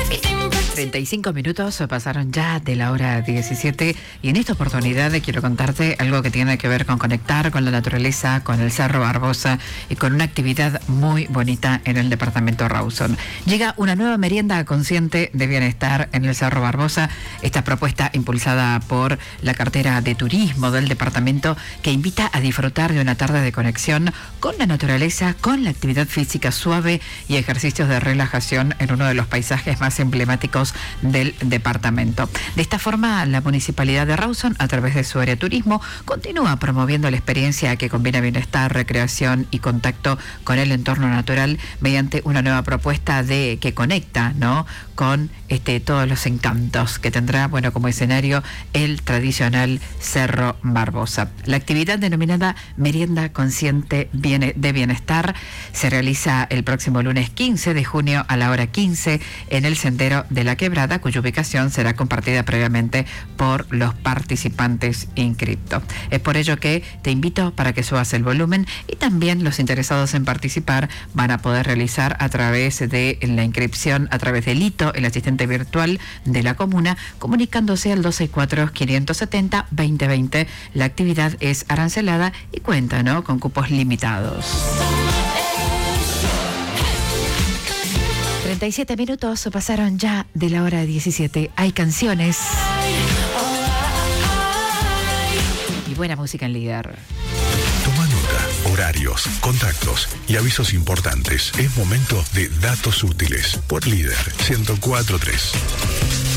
35 minutos pasaron ya de la hora 17 y en esta oportunidad quiero contarte algo que tiene que ver con conectar con la naturaleza, con el Cerro Barbosa y con una actividad muy bonita en el departamento Rawson. Llega una nueva merienda consciente de bienestar en el Cerro Barbosa. Esta propuesta impulsada por la cartera de turismo del departamento que invita a disfrutar de una tarde de conexión con la naturaleza, con la actividad física suave y ejercicios de relajación en uno de los paisajes más emblemáticos del departamento. De esta forma, la Municipalidad de Rawson, a través de su área turismo, continúa promoviendo la experiencia que combina bienestar, recreación y contacto con el entorno natural mediante una nueva propuesta que conecta, ¿no?, con todos los encantos que tendrá, como escenario el tradicional Cerro Barbosa. La actividad denominada Merienda Consciente de Bienestar se realiza el próximo lunes 15 de junio a la hora 15 en el Sendero de la Quebrada, cuya ubicación será compartida previamente por los participantes inscriptos. Es por ello que te invito para que subas el volumen y también los interesados en participar van a poder realizar a través de la inscripción, a través del hito, el asistente virtual de la comuna, comunicándose al 264-570-2020. La actividad es arancelada y cuenta, ¿no?, con cupos limitados. 37 minutos pasaron ya de la hora 17. Hay canciones y buena música en Líder. Toma nota, horarios, contactos y avisos importantes. Es momento de Datos Útiles por Líder 104.3.